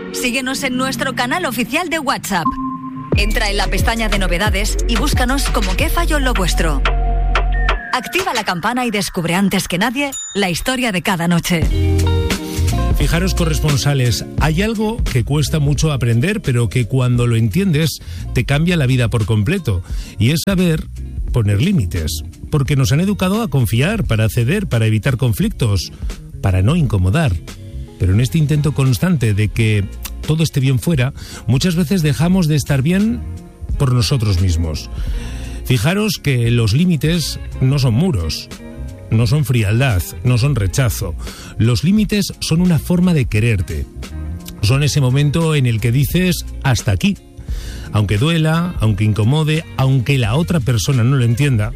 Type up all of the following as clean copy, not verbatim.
Síguenos en nuestro canal oficial de WhatsApp. Entra en la pestaña de novedades y búscanos como ¿Qué falló en lo vuestro? Activa la campana y descubre antes que nadie la historia de cada noche. Fijaros, corresponsales, hay algo que cuesta mucho aprender, pero que cuando lo entiendes te cambia la vida por completo. Y es saber poner límites. Porque nos han educado a confiar, para ceder, para evitar conflictos, para no incomodar. Pero en este intento constante de que todo esté bien fuera, muchas veces dejamos de estar bien por nosotros mismos. Fijaros que los límites no son muros, no son frialdad, no son rechazo. Los límites son una forma de quererte. Son ese momento en el que dices hasta aquí. Aunque duela, aunque incomode, aunque la otra persona no lo entienda,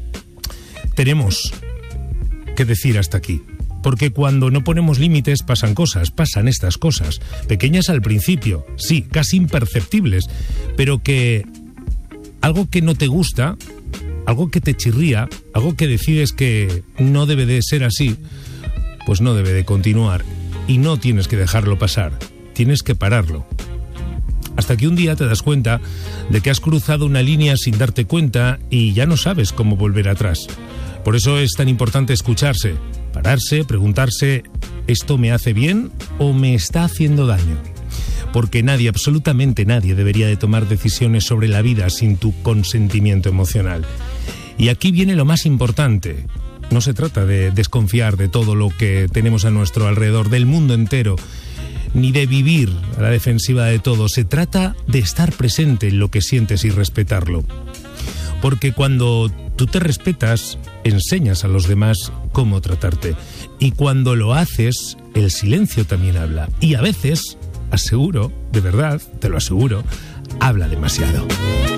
tenemos que decir hasta aquí. Porque cuando no ponemos límites pasan estas cosas, pequeñas al principio, sí, casi imperceptibles, pero que algo que no te gusta, algo que te chirría, algo que decides que no debe de ser así, pues no debe de continuar y no tienes que dejarlo pasar, tienes que pararlo. Hasta que un día te das cuenta de que has cruzado una línea sin darte cuenta y ya no sabes cómo volver atrás. Por eso es tan importante escucharse, pararse, preguntarse, ¿esto me hace bien o me está haciendo daño? Porque nadie, absolutamente nadie, debería de tomar decisiones sobre la vida sin tu consentimiento emocional. Y aquí viene lo más importante. No se trata de desconfiar de todo lo que tenemos a nuestro alrededor, del mundo entero, ni de vivir a la defensiva de todo. Se trata de estar presente en lo que sientes y respetarlo. Porque cuando tú te respetas, enseñas a los demás cómo tratarte. Y cuando lo haces, el silencio también habla. Y a veces, aseguro, de verdad, te lo aseguro, habla demasiado.